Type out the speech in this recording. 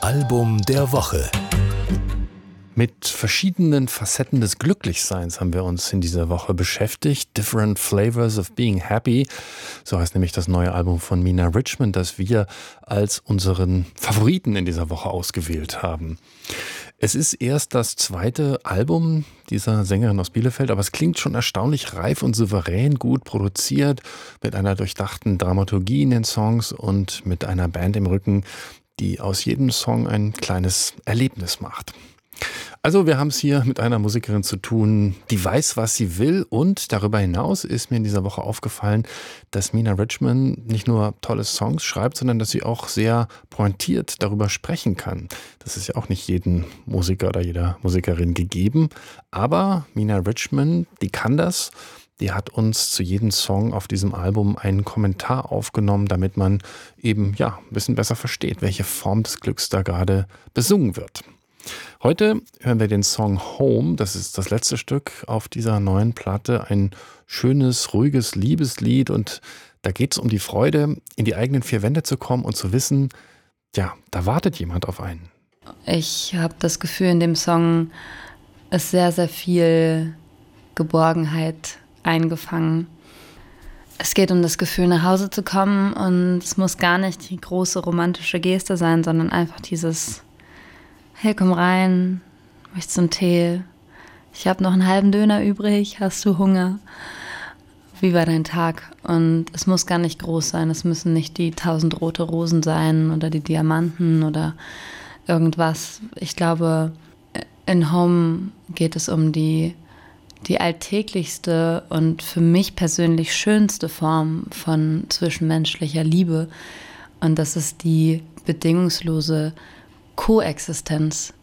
Album der Woche. Mit verschiedenen Facetten des Glücklichseins haben wir uns in dieser Woche beschäftigt. Different Flavors of Being Happy. So heißt nämlich das neue Album von Mina Richmond, das wir als unseren Favoriten in dieser Woche ausgewählt haben. Es ist erst das zweite Album dieser Sängerin aus Bielefeld, aber es klingt schon erstaunlich reif und souverän, gut produziert, mit einer durchdachten Dramaturgie in den Songs und mit einer Band im Rücken, die aus jedem Song ein kleines Erlebnis macht. Also wir haben es hier mit einer Musikerin zu tun, die weiß, was sie will, und darüber hinaus ist mir in dieser Woche aufgefallen, dass Mina Richmond nicht nur tolle Songs schreibt, sondern dass sie auch sehr pointiert darüber sprechen kann. Das ist ja auch nicht jedem Musiker oder jeder Musikerin gegeben, aber Mina Richmond, die kann das. Die hat uns zu jedem Song auf diesem Album einen Kommentar aufgenommen, damit man eben ein bisschen besser versteht, welche Form des Glücks da gerade besungen wird. Heute hören wir den Song Home, das ist das letzte Stück auf dieser neuen Platte, ein schönes, ruhiges Liebeslied, und da geht es um die Freude, in die eigenen vier Wände zu kommen und zu wissen, ja, da wartet jemand auf einen. Ich habe das Gefühl, in dem Song ist sehr, sehr viel Geborgenheit eingefangen. Es geht um das Gefühl, nach Hause zu kommen, und es muss gar nicht die große romantische Geste sein, sondern einfach dieses: Hey, komm rein, möchtest du einen Tee? Ich habe noch einen halben Döner übrig, hast du Hunger? Wie war dein Tag? Und es muss gar nicht groß sein, es müssen nicht die 1000 rote Rosen sein oder die Diamanten oder irgendwas. Ich glaube, in Home geht es um die alltäglichste und für mich persönlich schönste Form von zwischenmenschlicher Liebe. Und das ist die bedingungslose Koexistenz